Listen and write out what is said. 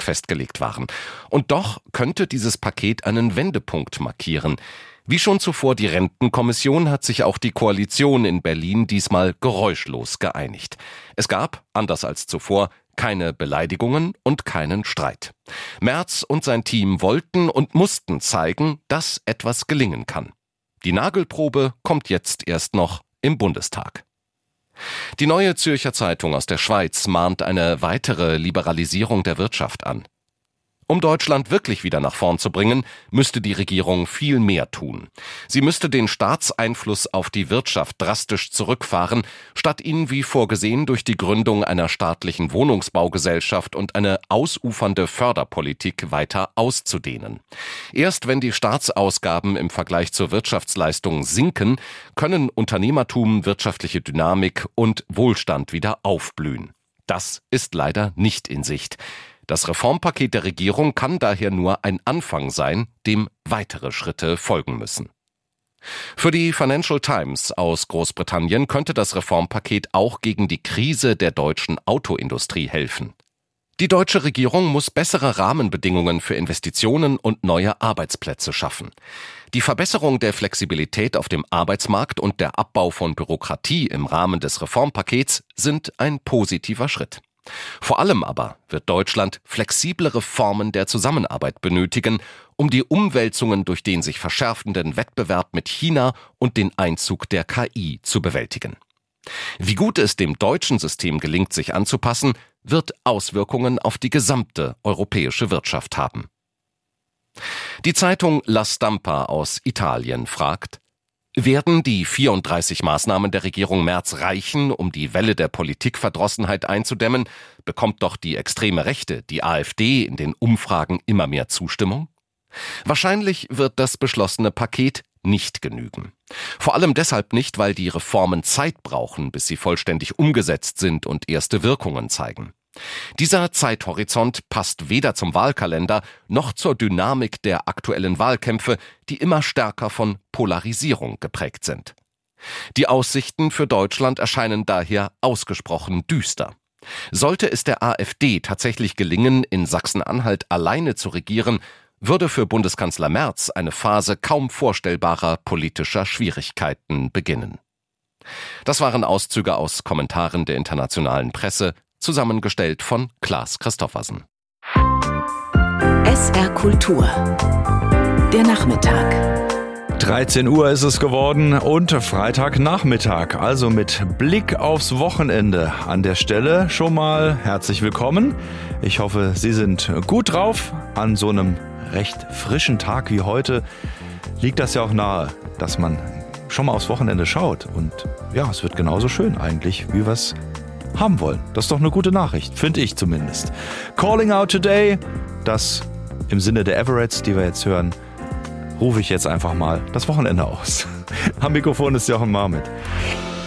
festgelegt waren. Und doch könnte dieses Paket einen Wendepunkt markieren. Wie schon zuvor die Rentenkommission hat sich auch die Koalition in Berlin diesmal geräuschlos geeinigt. Es gab, anders als zuvor, keine Beleidigungen und keinen Streit. Merz und sein Team wollten und mussten zeigen, dass etwas gelingen kann. Die Nagelprobe kommt jetzt erst noch im Bundestag. Die Neue Zürcher Zeitung aus der Schweiz mahnt eine weitere Liberalisierung der Wirtschaft an. Um Deutschland wirklich wieder nach vorn zu bringen, müsste die Regierung viel mehr tun. Sie müsste den Staatseinfluss auf die Wirtschaft drastisch zurückfahren, statt ihn wie vorgesehen durch die Gründung einer staatlichen Wohnungsbaugesellschaft und eine ausufernde Förderpolitik weiter auszudehnen. Erst wenn die Staatsausgaben im Vergleich zur Wirtschaftsleistung sinken, können Unternehmertum, wirtschaftliche Dynamik und Wohlstand wieder aufblühen. Das ist leider nicht in Sicht. Das Reformpaket der Regierung kann daher nur ein Anfang sein, dem weitere Schritte folgen müssen. Für die Financial Times aus Großbritannien könnte das Reformpaket auch gegen die Krise der deutschen Autoindustrie helfen. Die deutsche Regierung muss bessere Rahmenbedingungen für Investitionen und neue Arbeitsplätze schaffen. Die Verbesserung der Flexibilität auf dem Arbeitsmarkt und der Abbau von Bürokratie im Rahmen des Reformpakets sind ein positiver Schritt. Vor allem aber wird Deutschland flexiblere Formen der Zusammenarbeit benötigen, um die Umwälzungen durch den sich verschärfenden Wettbewerb mit China und den Einzug der KI zu bewältigen. Wie gut es dem deutschen System gelingt, sich anzupassen, wird Auswirkungen auf die gesamte europäische Wirtschaft haben. Die Zeitung La Stampa aus Italien fragt: Werden die 34 Maßnahmen der Regierung Merz reichen, um die Welle der Politikverdrossenheit einzudämmen? Bekommt doch die extreme Rechte, die AfD, in den Umfragen immer mehr Zustimmung? Wahrscheinlich wird das beschlossene Paket nicht genügen. Vor allem deshalb nicht, weil die Reformen Zeit brauchen, bis sie vollständig umgesetzt sind und erste Wirkungen zeigen. Dieser Zeithorizont passt weder zum Wahlkalender noch zur Dynamik der aktuellen Wahlkämpfe, die immer stärker von Polarisierung geprägt sind. Die Aussichten für Deutschland erscheinen daher ausgesprochen düster. Sollte es der AfD tatsächlich gelingen, in Sachsen-Anhalt alleine zu regieren, würde für Bundeskanzler Merz eine Phase kaum vorstellbarer politischer Schwierigkeiten beginnen. Das waren Auszüge aus Kommentaren der internationalen Presse, zusammengestellt von Klaas Christoffersen. SR Kultur. Der Nachmittag. 13 Uhr ist es geworden und Freitagnachmittag, also mit Blick aufs Wochenende. An der Stelle schon mal herzlich willkommen. Ich hoffe, Sie sind gut drauf. An so einem recht frischen Tag wie heute liegt das ja auch nahe, dass man schon mal aufs Wochenende schaut. Und ja, es wird genauso schön eigentlich, wie wir es haben wollen. Das ist doch eine gute Nachricht, finde ich zumindest. Calling Out Today, das im Sinne der Everetts, die wir jetzt hören, rufe ich jetzt einfach mal das Wochenende aus. Am Mikrofon ist Jochen Marmit.